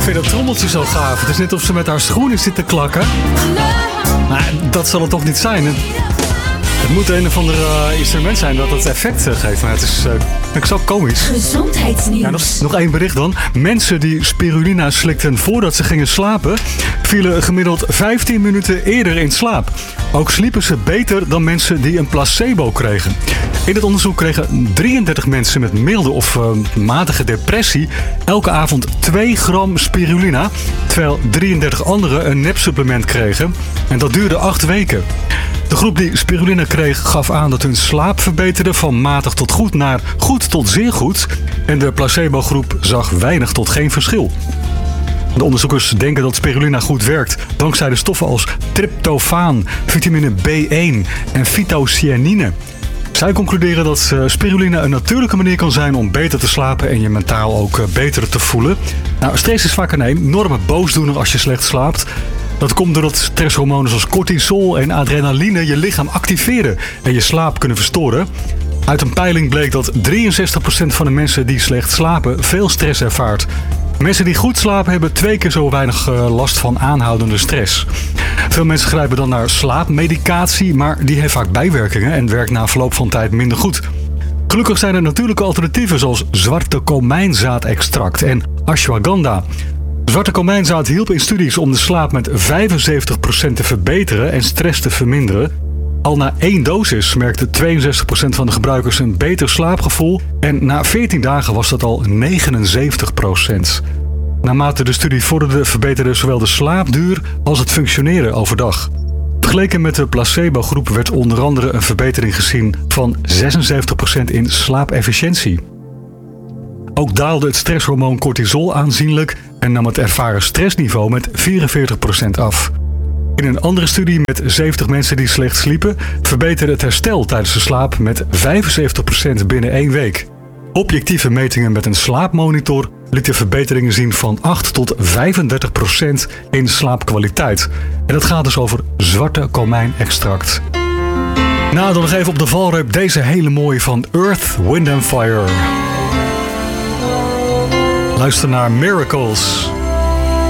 Ik vind dat trommeltje zo gaaf. Het is net of ze met haar schoenen zit te klakken. Maar dat zal het toch niet zijn. Het moet een of ander instrument zijn dat het effect geeft. Maar het is zo komisch. Gezondheidsnieuws. Ja, nog één bericht dan. Mensen die spirulina slikten voordat ze gingen slapen, vielen gemiddeld 15 minuten eerder in slaap. Ook sliepen ze beter dan mensen die een placebo kregen. In het onderzoek kregen 33 mensen met milde of matige depressie elke avond 2 gram spirulina, terwijl 33 anderen een nepsupplement kregen. En dat duurde 8 weken. De groep die spirulina kreeg gaf aan dat hun slaap verbeterde van matig tot goed naar goed tot zeer goed. En de placebo-groep zag weinig tot geen verschil. De onderzoekers denken dat spirulina goed werkt dankzij de stoffen als tryptofaan, vitamine B1 en phytocyanine. Zij concluderen dat spirulina een natuurlijke manier kan zijn om beter te slapen en je mentaal ook beter te voelen. Nou, stress is vaak een enorme boosdoener als je slecht slaapt. Dat komt doordat stresshormonen zoals cortisol en adrenaline je lichaam activeren en je slaap kunnen verstoren. Uit een peiling bleek dat 63% van de mensen die slecht slapen veel stress ervaart. Mensen die goed slapen hebben 2 keer zo weinig last van aanhoudende stress. Veel mensen grijpen dan naar slaapmedicatie, maar die heeft vaak bijwerkingen en werkt na verloop van tijd minder goed. Gelukkig zijn er natuurlijke alternatieven zoals zwarte komijnzaadextract en ashwagandha. Zwarte komijnzaad hielp in studies om de slaap met 75% te verbeteren en stress te verminderen. Al na 1 dosis merkte 62% van de gebruikers een beter slaapgevoel en na 14 dagen was dat al 79%. Naarmate de studie vorderde verbeterde zowel de slaapduur als het functioneren overdag. Vergeleken met de placebo-groep werd onder andere een verbetering gezien van 76% in slaapefficiëntie. Ook daalde het stresshormoon cortisol aanzienlijk en nam het ervaren stressniveau met 44% af. In een andere studie met 70 mensen die slecht sliepen, verbeterde het herstel tijdens de slaap met 75% binnen 1 week. Objectieve metingen met een slaapmonitor lieten verbeteringen zien van 8 tot 35% in slaapkwaliteit. En dat gaat dus over zwarte komijnextract. Nou, dan nog even op de valreep deze hele mooie van Earth, Wind & Fire. Luister naar Miracles.